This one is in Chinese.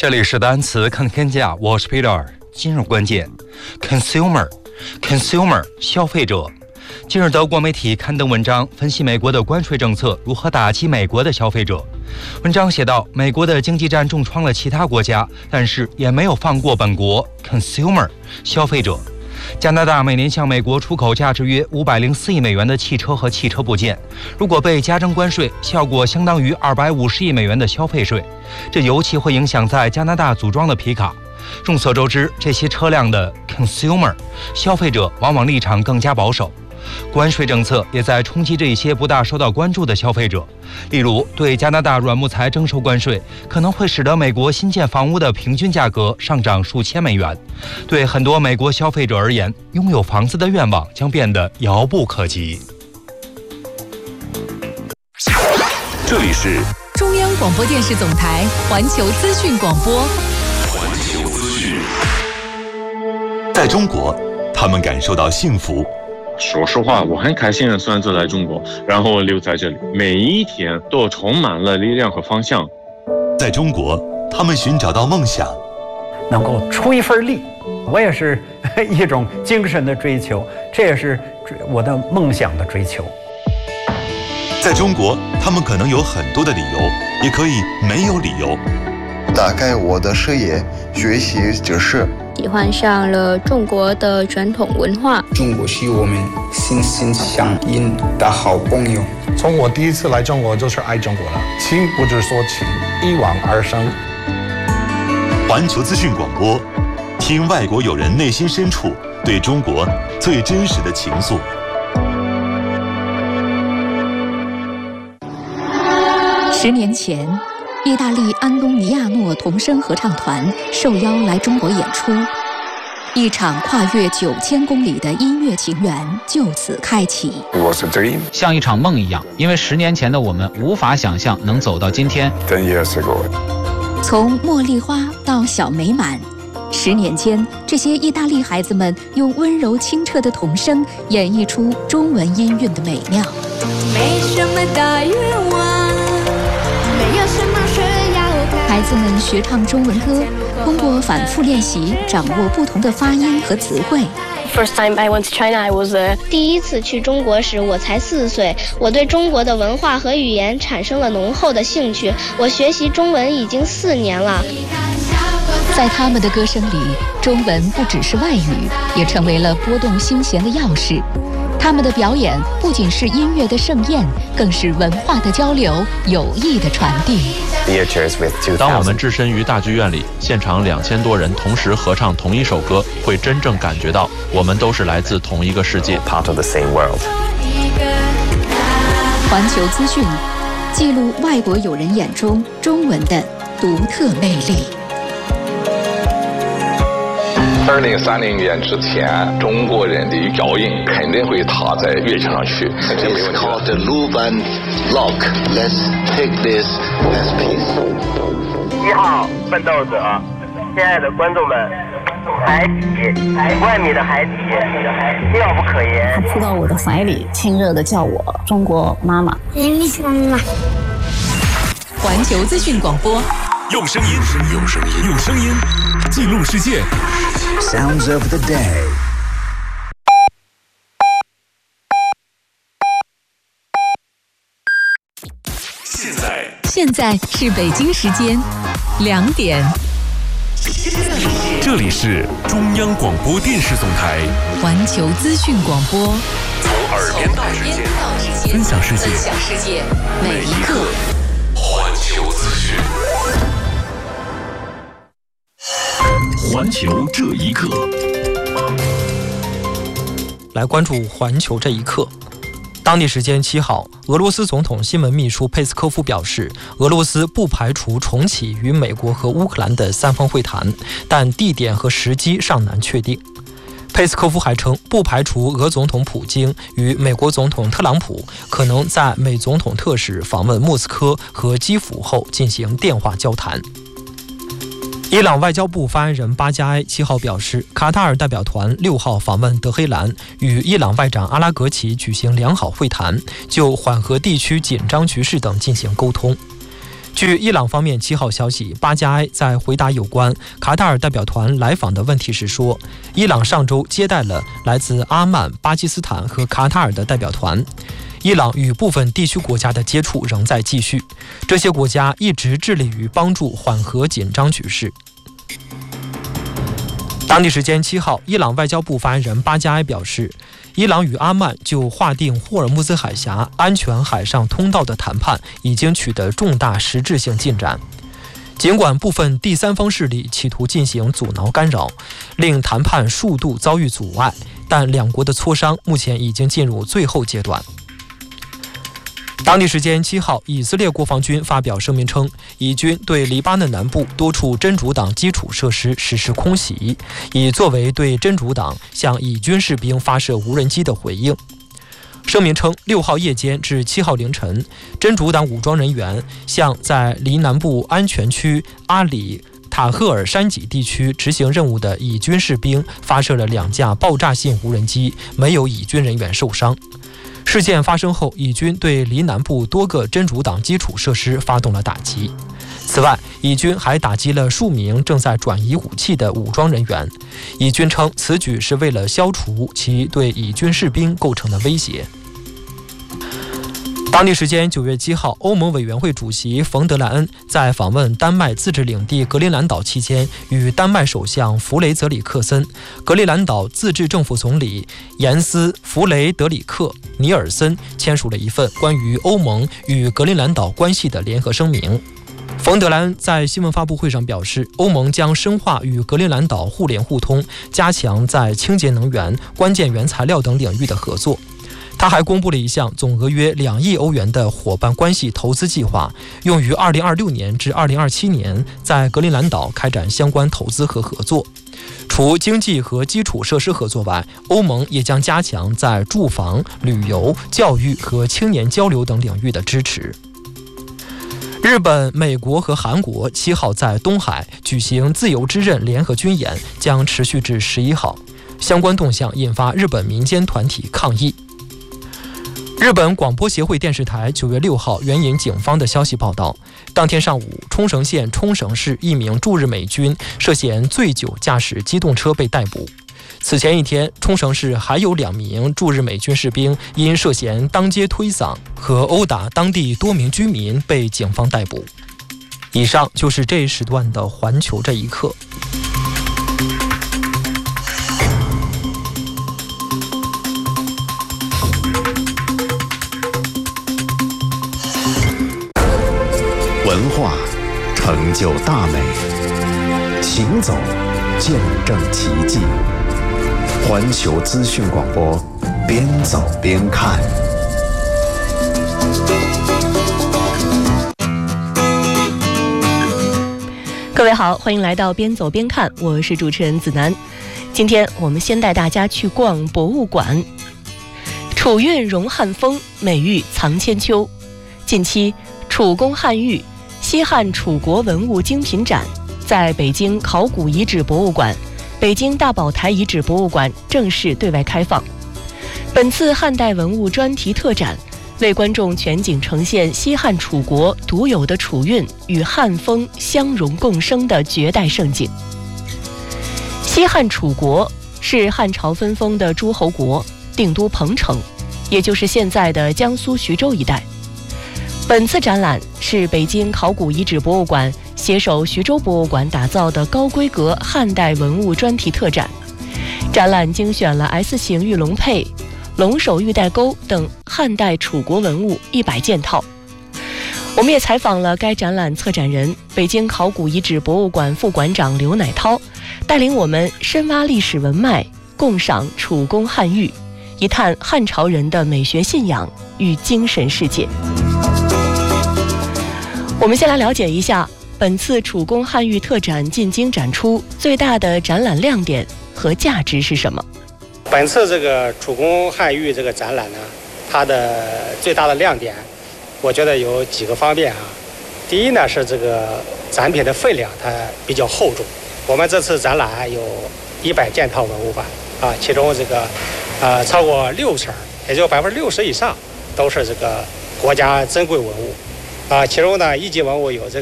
这里是单词看天价，我是 Peter。今日关键 consumer 消费者。近日德国媒体刊登文章，分析美国的关税政策如何打击美国的消费者。文章写道，美国的经济战重创了其他国家，但是也没有放过本国 consumer 消费者。加拿大每年向美国出口价值约504亿美元的汽车和汽车部件，如果被加征关税，效果相当于250亿美元的消费税，这尤其会影响在加拿大组装的皮卡。众所周知，这些车辆的 consumer 消费者往往立场更加保守。关税政策也在冲击这些不大受到关注的消费者，例如对加拿大软木材征收关税，可能会使得美国新建房屋的平均价格上涨数千美元。对很多美国消费者而言，拥有房子的愿望将变得遥不可及。 这里是中央广播电视总台环球资讯广播。 环球资讯。在中国，他们感受到幸福。 说实话，我很开心的选择来中国，然后留在这里，每一天都充满了力量和方向。 在中国，他们寻找到梦想， 能够出一份力，我也是一种精神的追求，这也是我的梦想的追求。 在中国，他们可能有很多的理由，也可以没有理由。 打开我的视野，学习知识。 喜欢上了中国的传统文化。 中国是我们心心相印的好朋友。 从我第一次来中国就是爱中国了，情不知所起，一往而深。 环球资讯广播，听外国友人内心深处对中国最真实的情愫。 10年前，意大利安东尼亚诺童声合唱团受邀来中国演出，一场跨越9000公里的音乐情缘就此开启。 像一场梦一样，因为10年前的我们无法想象能走到今天。 从茉莉花到小美满，10年间，这些意大利孩子们用温柔清澈的童声演绎出中文音韵的美妙。 没什么大愿望，没有什么需要改。 孩子们学唱中文歌，通过反复练习，掌握不同的发音和词汇。 First time I went to China, I was 第一次去中国时，我才4岁。我对中国的文化和语言产生了浓厚的兴趣。我学习中文已经4年了。 在他们的歌声里，中文不只是外语，也成为了拨动心弦的钥匙。他们的表演不仅是音乐的盛宴，更是文化的交流、友谊的传递。 当我们置身于大剧院里，现场2000多人同时合唱同一首歌，会真正感觉到我们都是来自同一个世界。 环球资讯记录外国友人眼中中文的独特魅力。 2030年之前，中国人的脚印肯定会踏在乐器上去。 It's called the Luban Lock. Let's take this as peace. 1号奋斗者，亲爱的观众们，海底5万米的海底，妙不可言。 他扑到我的怀里，亲热地叫我中国妈妈。 妈妈。环球资讯广播， 用声音记录世界。 Sounds of the day. 现在是北京时间2点。 这里是中央广播电视总台环球资讯广播， 从耳边到指尖，分享世界每一刻。环球资讯，环球这一刻。 来关注环球这一刻。当地时间7号，俄罗斯总统新闻秘书佩斯科夫表示，俄罗斯不排除重启与美国和乌克兰的3方会谈，但地点和时机尚难确定。佩斯科夫还称，不排除俄总统普京与美国总统特朗普可能在美总统特使访问莫斯科和基辅后进行电话交谈。伊朗外交部发言人巴加埃7号表示，卡塔尔代表团6号访问德黑兰，与伊朗外长阿拉格齐举行良好会谈，就缓和地区紧张局势等进行沟通。 据伊朗方面7号消息，巴加埃在回答有关卡塔尔代表团来访的问题时说，伊朗上周接待了来自阿曼、巴基斯坦和卡塔尔的代表团。伊朗与部分地区国家的接触仍在继续，这些国家一直致力于帮助缓和紧张局势。当地时间7号，伊朗外交部发言人巴加埃表示，伊朗与阿曼就划定霍尔木兹海峡安全海上通道的谈判已经取得重大实质性进展。尽管部分第三方势力企图进行阻挠干扰，令谈判速度遭遇阻碍，但两国的磋商目前已经进入最后阶段。当地时间7号，以色列国防军发表声明称，以军对黎巴嫩南部多处真主党基础设施实施空袭，以作为对真主党向以军士兵发射无人机的回应。声明称，6号夜间至7号凌晨，真主党武装人员向在离南部安全区阿里塔赫尔山脊地区执行任务的以军士兵发射了2架爆炸性无人机，没有以军人员受伤。事件发生后，以军对离南部多个真主党基础设施发动了打击。此外，以军还打击了数名正在转移武器的武装人员。以军称，此举是为了消除其对以军士兵构成的威胁。当地时间9月7号，欧盟委员会主席冯德莱恩在访问丹麦自治领地格陵兰岛期间，与丹麦首相弗雷泽里克森、格陵兰岛自治政府总理严斯·弗雷德里克·尼尔森签署了一份关于欧盟与格陵兰岛关系的联合声明。冯德莱恩在新闻发布会上表示，欧盟将深化与格陵兰岛互联互通，加强在清洁能源、关键原材料等领域的合作。他还公布了一项总额约2亿欧元的伙伴关系投资计划，用于2026年至2027年在格陵兰岛开展相关投资和合作。除经济和基础设施合作外，欧盟也将加强在住房、旅游、教育和青年交流等领域的支持。日本、美国和韩国7号在东海举行自由之刃联合军演，将持续至11号。相关动向引发日本民间团体抗议。日本广播协会电视台9月6号援引警方的消息报道，当天上午，冲绳县冲绳市一名驻日美军涉嫌醉酒驾驶机动车被逮捕。此前一天，冲绳市还有2名驻日美军士兵因涉嫌当街推搡和殴打当地多名居民被警方逮捕。以上就是这一时段的环球这一刻。 文化成就大美，行走见证奇迹。环球资讯广播，边走边看。 各位好，欢迎来到边走边看，我是主持人子楠。今天我们先带大家去逛博物馆。楚韵融汉风，美玉藏千秋。近期，楚宫汉玉西汉楚国文物精品展在北京考古遗址博物馆、北京大宝台遗址博物馆正式对外开放。本次汉代文物专题特展为观众全景呈现西汉楚国独有的楚韵与汉风相融共生的绝代盛景。西汉楚国是汉朝分封的诸侯国，定都彭城，也就是现在的江苏徐州一带。本次展览是北京考古遗址博物馆携手徐州博物馆打造的高规格汉代文物专题特展。展览精选了 S 型玉龙佩、龙首玉带钩等汉代楚国文物100件套。我们也采访了该展览策展人、北京考古遗址博物馆副馆长刘乃涛，带领我们深挖历史文脉，共赏楚宫汉玉，一探汉朝人的美学信仰与精神世界。我们先来了解一下本次楚宫汉玉特展进京展出最大的展览亮点和价值是什么。 本次这个楚宫汉玉这个展览呢，它的最大的亮点，我觉得有几个方面啊。第一呢是这个展品的分量，它比较厚重。我们这次展览有100件套文物吧，其中这个超过60%，也就60%以上都是这个国家珍贵文物。 其中呢，一级文物有这